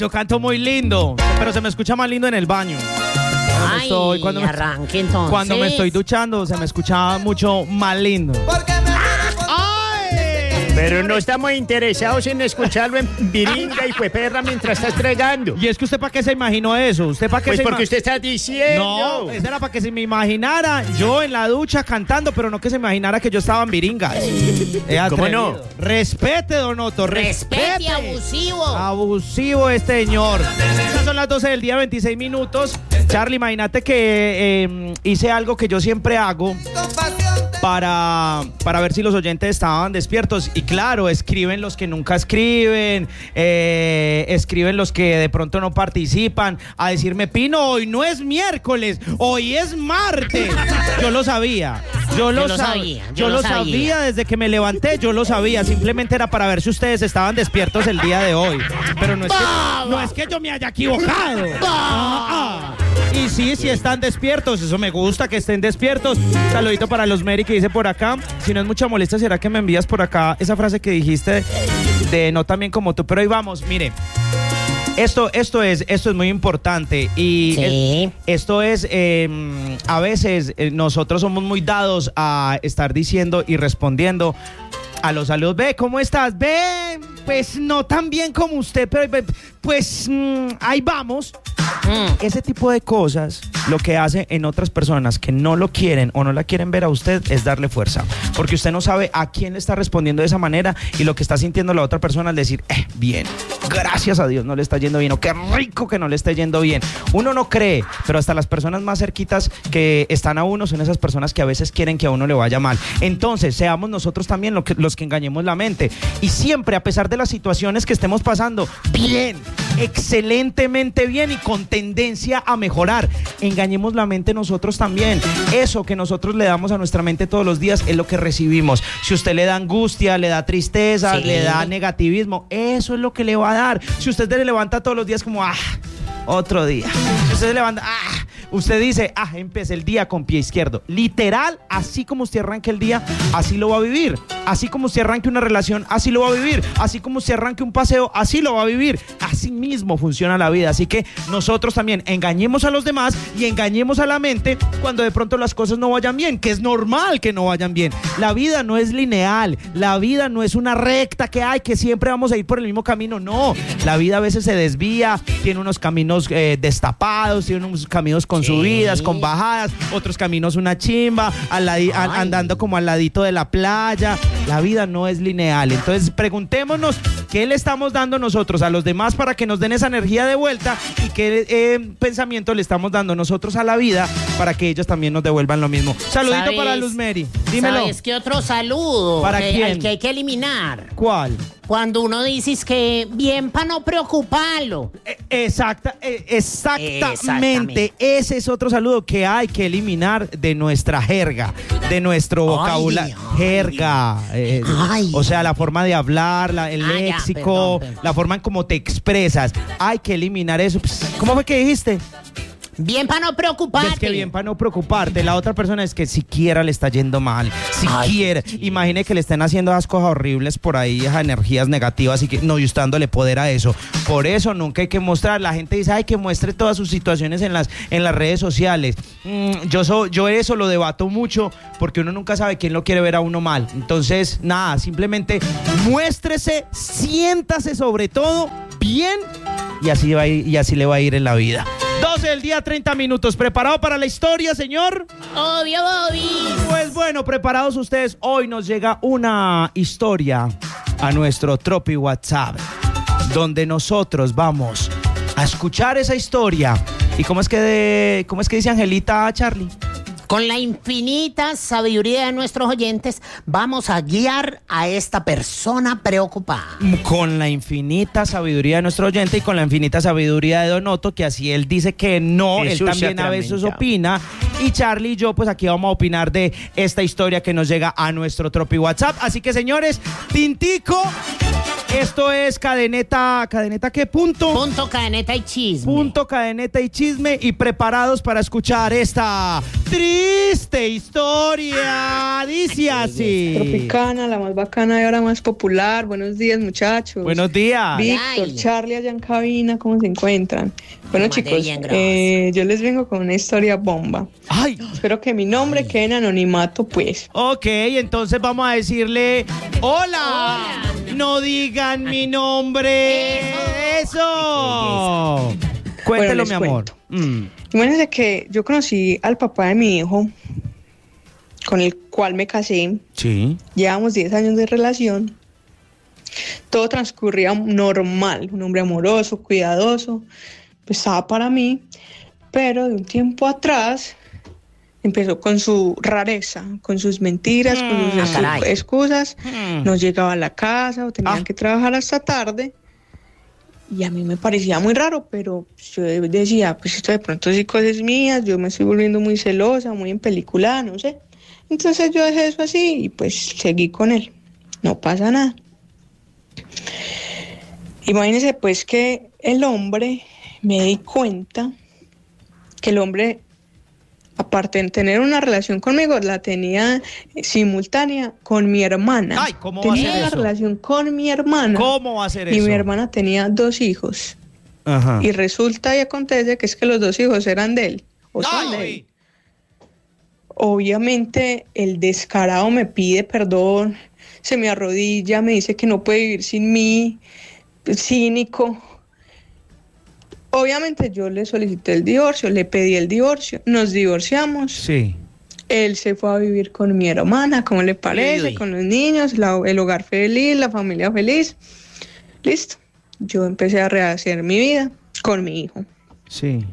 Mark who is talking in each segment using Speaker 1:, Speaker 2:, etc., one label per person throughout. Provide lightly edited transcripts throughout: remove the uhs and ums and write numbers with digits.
Speaker 1: Yo canto muy lindo, pero se me escucha más lindo en el baño. Cuando me estoy duchando, se me escucha mucho más lindo.
Speaker 2: Pero no estamos interesados en escucharlo en viringa y perra mientras estás fregando.
Speaker 1: ¿Y es que usted para qué se imaginó eso? ¿Usted para qué
Speaker 2: Pues porque usted está diciendo.
Speaker 1: No, eso era para que se me imaginara yo en la ducha cantando, pero no que se imaginara que yo estaba en viringas.
Speaker 2: ¿Cómo no?
Speaker 1: Respete, Don Otto, respete.
Speaker 3: Abusivo.
Speaker 1: Abusivo este señor. Estas son las 12 del día, 26 minutos. Charlie, imagínate que hice algo que yo siempre hago para ver si los oyentes estaban despiertos. Y claro, escriben los que nunca escriben, escriben los que de pronto no participan, a decirme, Pino, hoy no es miércoles, hoy es martes. Yo lo sabía. Yo lo sabía desde que me levanté, yo lo sabía. Simplemente era para ver si ustedes estaban despiertos el día de hoy. Pero no es que yo me haya equivocado. Y sí están despiertos, eso me gusta que estén despiertos. Saludito para los Mary que dice por acá. Si no es mucha molestia, ¿será que me envías por acá esa frase que dijiste de no tan bien como tú? Pero ahí vamos, mire. Esto es muy importante y
Speaker 3: sí.
Speaker 1: Esto es, a veces nosotros somos muy dados a estar diciendo y respondiendo a los saludos. Ve, ¿cómo estás? Ve, pues no tan bien como usted, pero pues ahí vamos. Ese tipo de cosas lo que hace en otras personas que no lo quieren o no la quieren ver a usted es darle fuerza, porque usted no sabe a quién le está respondiendo de esa manera y lo que está sintiendo la otra persona es decir, bien, gracias a Dios no le está yendo bien, o qué rico que no le esté yendo bien. Uno no cree, pero hasta las personas más cerquitas que están a uno son esas personas que a veces quieren que a uno le vaya mal. Entonces seamos nosotros también los que engañemos la mente, y siempre, a pesar de las situaciones que estemos pasando, bien, excelentemente bien y con tendencia a mejorar, engañemos la mente nosotros también. Eso que nosotros le damos a nuestra mente todos los días es lo que recibimos. Si usted le da angustia, le da tristeza,
Speaker 3: sí,
Speaker 1: le da negativismo, eso es lo que le va a dar. Si usted se levanta todos los días como, otro día. Si usted se levanta, usted dice, empecé el día con pie izquierdo. Literal, así como usted arranque el día, así lo va a vivir. Así como usted arranque una relación, así lo va a vivir. Así como usted arranque un paseo, así lo va a vivir. Así mismo funciona la vida. Así que nosotros también engañemos a los demás y engañemos a la mente cuando de pronto las cosas no vayan bien, que es normal que no vayan bien. La vida no es lineal. La vida no es una recta que siempre vamos a ir por el mismo camino. No, la vida a veces se desvía, tiene unos caminos destapados, tiene unos caminos con subidas, con bajadas, otros caminos una chimba, andando como al ladito de la playa. La vida no es lineal. Entonces preguntémonos qué le estamos dando nosotros a los demás para que nos den esa energía de vuelta, y qué pensamiento le estamos dando nosotros a la vida para que ellos también nos devuelvan lo mismo. Saludito para Luz Mary. Dímelo.
Speaker 3: ¿Sabes qué otro saludo?
Speaker 1: ¿Para quién?
Speaker 3: El que hay que eliminar.
Speaker 1: ¿Cuál?
Speaker 3: Cuando uno dice que bien para no preocuparlo.
Speaker 1: Exactamente. Ese es otro saludo que hay que eliminar de nuestra jerga, de nuestro vocabulario. Jerga. O sea, la forma de hablar, el léxico, perdón. La forma en cómo te expresas. Hay que eliminar eso. ¿Cómo fue que dijiste?
Speaker 3: Bien para no preocuparte.
Speaker 1: Es que bien para no preocuparte. La otra persona es que siquiera le está yendo mal. Siquiera. Imagine que le estén haciendo esas cosas horribles por ahí, esas energías negativas, y que no, y usted dándole poder a eso. Por eso nunca hay que mostrar. La gente dice, que muestre todas sus situaciones en las redes sociales. Yo eso lo debato mucho, porque uno nunca sabe quién lo quiere ver a uno mal. Entonces, nada, simplemente muéstrese, siéntase sobre todo bien, y así le va a ir en la vida. 12 del día, 30 minutos. ¿Preparado para la historia, señor?
Speaker 3: Obvio, Bobby.
Speaker 1: Pues bueno, preparados ustedes. Hoy nos llega una historia a nuestro Tropi WhatsApp, donde nosotros vamos a escuchar esa historia. ¿Y cómo es que dice Angelita, Charlie?
Speaker 3: Con la infinita sabiduría de nuestros oyentes, vamos a guiar a esta persona preocupada.
Speaker 1: Con la infinita sabiduría de nuestro oyente y con la infinita sabiduría de Don Otto, que así él dice que no, él también a veces opina. Y Charlie y yo, pues aquí vamos a opinar de esta historia que nos llega a nuestro Tropi WhatsApp. Así que, señores, tintico. Esto es cadeneta ¿qué?
Speaker 3: Punto cadeneta y chisme.
Speaker 1: Punto cadeneta y chisme, y preparados para escuchar esta triste historia! Dice así.
Speaker 4: Tropicana, la más bacana y ahora más popular. Buenos días, muchachos.
Speaker 1: Buenos días.
Speaker 3: Ay.
Speaker 4: Víctor, Charlie allá en cabina, ¿cómo se encuentran? Bueno,
Speaker 3: Madre
Speaker 4: chicos,
Speaker 3: bien, gracias.
Speaker 4: yo les vengo con una historia bomba.
Speaker 1: Ay.
Speaker 4: Espero que mi nombre quede en anonimato, pues.
Speaker 1: Ok, entonces vamos a decirle hola. No digan mi nombre. Eso. Cuéntelo,
Speaker 4: les
Speaker 1: mi amor.
Speaker 4: cuento. Imagínense que yo conocí al papá de mi hijo, con el cual me casé.
Speaker 1: Sí.
Speaker 4: Llevamos 10 años de relación. Todo transcurría normal. Un hombre amoroso, cuidadoso. Pues estaba para mí. Pero de un tiempo atrás empezó con su rareza, con sus mentiras, con sus
Speaker 3: caray.
Speaker 4: excusas. No llegaba a la casa o tenían
Speaker 1: Ah.
Speaker 4: que trabajar hasta tarde. Y a mí me parecía muy raro, pero yo decía, pues esto de pronto sí cosas mías, yo me estoy volviendo muy celosa, muy empeliculada, no sé. Entonces yo dejé eso así y pues seguí con él. No pasa nada. Imagínense pues que el hombre, me di cuenta que el hombre, aparte de tener una relación conmigo, la tenía simultánea con mi hermana.
Speaker 1: Ay, ¿cómo va a
Speaker 4: tenía
Speaker 1: ser
Speaker 4: una
Speaker 1: eso?
Speaker 4: relación con mi hermana.
Speaker 1: ¿Cómo va a ser
Speaker 4: Y
Speaker 1: eso?
Speaker 4: mi hermana tenía 2 hijos.
Speaker 1: Ajá.
Speaker 4: Y resulta y acontece que es que los 2 hijos eran de él. O son de él.
Speaker 1: Ay.
Speaker 4: Obviamente el descarado me pide perdón, se me arrodilla, me dice que no puede vivir sin mí, cínico. Obviamente yo le solicité el divorcio, le pedí el divorcio, nos divorciamos.
Speaker 1: Sí.
Speaker 4: Él se fue a vivir con mi hermana, ¿cómo le parece?
Speaker 3: Uy.
Speaker 4: Con los niños, el hogar feliz, la familia feliz. Listo. Yo empecé a rehacer mi vida con mi hijo.
Speaker 1: Sí.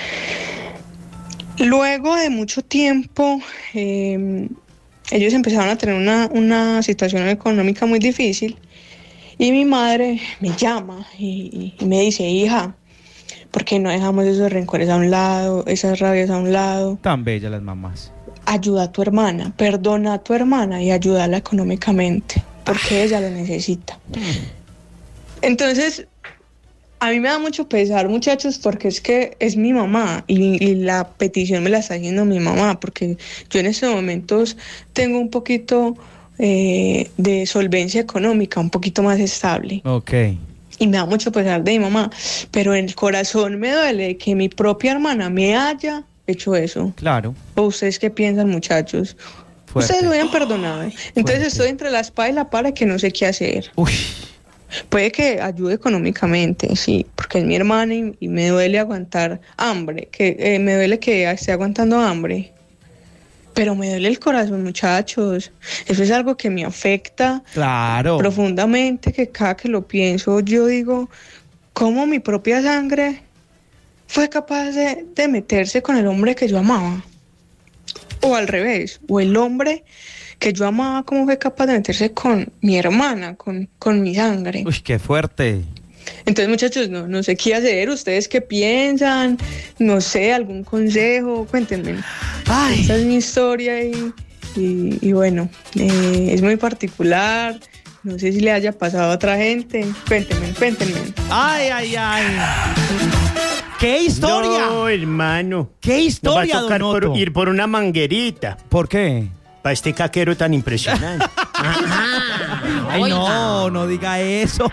Speaker 4: Luego de mucho tiempo, ellos empezaron a tener una situación económica muy difícil y mi madre me llama y me dice, hija, ¿por qué no dejamos esos rencores a un lado, esas rabias a un lado?
Speaker 1: Tan bellas las mamás.
Speaker 4: Ayuda a tu hermana, perdona a tu hermana y ayúdala económicamente, porque ella lo necesita. Entonces, a mí me da mucho pesar, muchachos, porque es que es mi mamá y la petición me la está haciendo mi mamá, porque yo en estos momentos tengo un poquito de solvencia económica, un poquito más estable.
Speaker 1: Ok.
Speaker 4: Y me da mucho pesar de mi mamá, pero en el corazón me duele que mi propia hermana me haya hecho eso.
Speaker 1: Claro.
Speaker 4: ¿O ustedes qué piensan, muchachos?
Speaker 1: Fuerte.
Speaker 4: Ustedes lo habían perdonado. Entonces
Speaker 1: Fuerte.
Speaker 4: estoy entre la espada y la pared que no sé qué hacer.
Speaker 1: Uy.
Speaker 4: Puede que ayude económicamente, sí, porque es mi hermana y me duele aguantar hambre, que me duele que esté aguantando hambre. Pero me duele el corazón, muchachos. Eso es algo que me afecta
Speaker 1: Claro.
Speaker 4: profundamente, que cada que lo pienso yo digo, ¿cómo mi propia sangre fue capaz de meterse con el hombre que yo amaba? O al revés, o el hombre que yo amaba, ¿cómo fue capaz de meterse con mi hermana, con mi sangre?
Speaker 1: Uy, qué fuerte.
Speaker 4: Entonces, muchachos, no sé qué hacer. ¿Ustedes qué piensan? No sé, algún consejo, cuéntenme.
Speaker 1: Ay.
Speaker 4: Esta es mi historia y bueno, es muy particular. No sé si le haya pasado a otra gente. Cuéntenme.
Speaker 1: Ay, ay, ay. ¡Qué historia!
Speaker 2: No, hermano.
Speaker 1: ¡Qué historia,
Speaker 2: Nos va a tocar
Speaker 1: don Otto!
Speaker 2: ir por una manguerita
Speaker 1: ¿Por qué?
Speaker 2: para este caquero tan impresionante.
Speaker 1: Ay, no diga eso.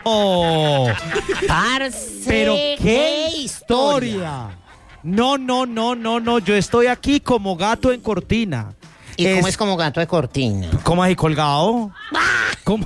Speaker 3: Parce,
Speaker 1: Pero qué historia. No. Yo estoy aquí como gato en cortina.
Speaker 3: ¿Y cómo es como gato de cortina?
Speaker 1: ¿Cómo así colgado? ¿Cómo?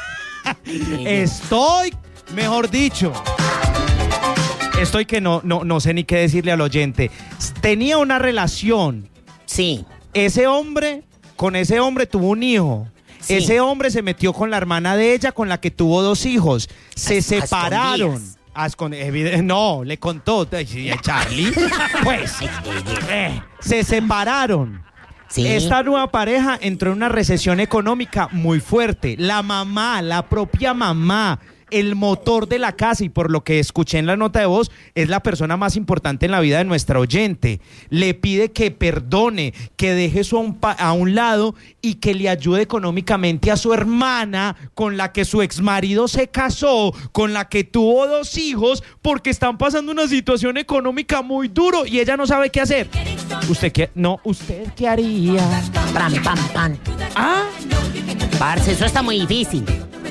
Speaker 1: Estoy, mejor dicho. Estoy que no sé ni qué decirle al oyente. Tenía una relación.
Speaker 3: Sí.
Speaker 1: Con ese hombre tuvo un hijo.
Speaker 3: Sí.
Speaker 1: Ese hombre se metió con la hermana de ella, con la que tuvo 2 hijos. Se
Speaker 3: A
Speaker 1: separaron.
Speaker 3: escondidas.
Speaker 1: No, le contó. ¿Y a Charlie? Pues, se separaron.
Speaker 3: Sí.
Speaker 1: Esta nueva pareja entró en una recesión económica muy fuerte. La mamá, la propia mamá, el motor de la casa y por lo que escuché en la nota de voz, es la persona más importante en la vida de nuestra oyente. Le pide que perdone, que deje eso a un lado y que le ayude económicamente a su hermana con la que su exmarido se casó, con la que tuvo 2 hijos, porque están pasando una situación económica muy duro y ella no sabe qué hacer. ¿Usted qué haría?
Speaker 3: Pam, pam, pam.
Speaker 1: ¿Ah?
Speaker 3: Parce, eso está muy difícil.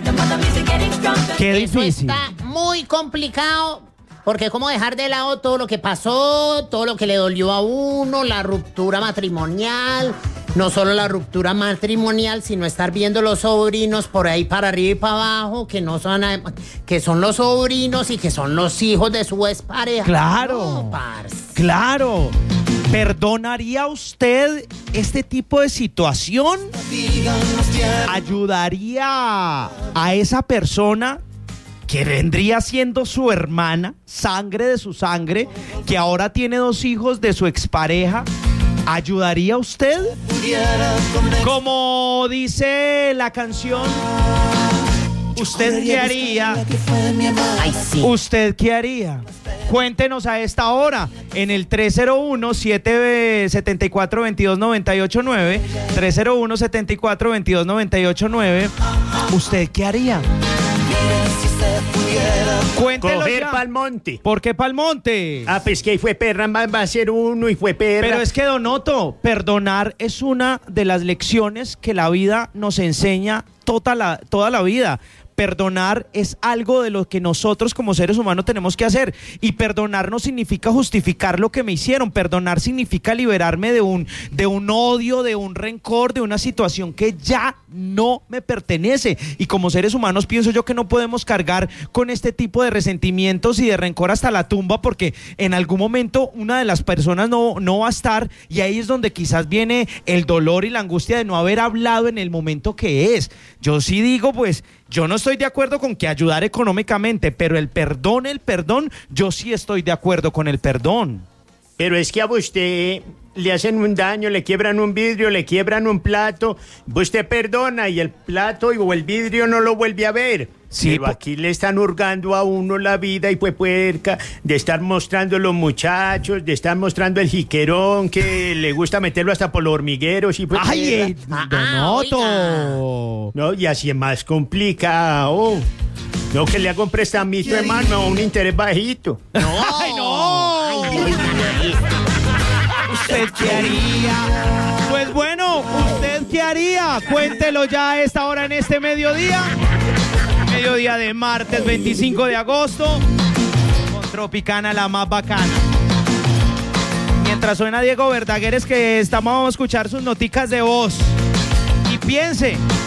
Speaker 1: Qué
Speaker 3: Eso
Speaker 1: difícil.
Speaker 3: está muy complicado, porque cómo dejar de lado todo lo que pasó, todo lo que le dolió a uno, la ruptura matrimonial, no solo la ruptura matrimonial, sino estar viendo los sobrinos por ahí para arriba y para abajo, que son los sobrinos y que son los hijos de su expareja.
Speaker 1: Claro.
Speaker 3: No, parce.
Speaker 1: Claro. ¿Perdonaría usted este tipo de situación? ¿Ayudaría a esa persona que vendría siendo su hermana, sangre de su sangre, que ahora tiene 2 hijos de su expareja? ¿Ayudaría usted? Como dice la canción, ¿usted qué haría?
Speaker 3: Ay, sí.
Speaker 1: ¿Usted qué haría? Cuéntenos a esta hora en el 301-774-22989, 301-774-22989. ¿Usted qué haría? Cuéntelo
Speaker 2: Coger
Speaker 1: ya.
Speaker 2: pa'l monte.
Speaker 1: ¿Por qué pa'l monte?
Speaker 2: Ah, pues que ahí fue perra, va a ser uno y fue perra.
Speaker 1: Pero es que, Don Otto, perdonar es una de las lecciones que la vida nos enseña toda la vida. Perdonar es algo de lo que nosotros como seres humanos tenemos que hacer. Y perdonar no significa justificar lo que me hicieron. Perdonar significa liberarme de un odio, de un rencor, de una situación que ya no me pertenece. Y como seres humanos pienso yo que no podemos cargar con este tipo de resentimientos y de rencor hasta la tumba, porque en algún momento una de las personas no va a estar, y ahí es donde quizás viene el dolor y la angustia de no haber hablado en el momento que es. Yo sí digo, pues, yo no estoy de acuerdo con que ayudar económicamente, pero el perdón, yo sí estoy de acuerdo con el perdón.
Speaker 2: Pero es que a usted le hacen un daño, le quiebran un vidrio, le quiebran un plato, usted perdona y el plato o el vidrio no lo vuelve a ver.
Speaker 1: Sí,
Speaker 2: pero aquí le están hurgando a uno la vida y fue puerca, de estar mostrando los muchachos, de estar mostrando el jiquerón, que le gusta meterlo hasta por los hormigueros y fue
Speaker 1: ¡Ay, Don Otto!
Speaker 2: No, y así es más complicado. No, que le haga un prestamito, hermano, a un interés bajito.
Speaker 3: No.
Speaker 1: ¡Ay, no!
Speaker 3: Ay, oigan ahí.
Speaker 1: ¿Usted qué haría? Pues bueno, ¿usted qué haría? Cuéntelo ya a esta hora en este mediodía de martes 25 de agosto, con Tropicana, la más bacana. Mientras suena Diego Verdaguer, es que vamos a escuchar sus noticas de voz. Y piense,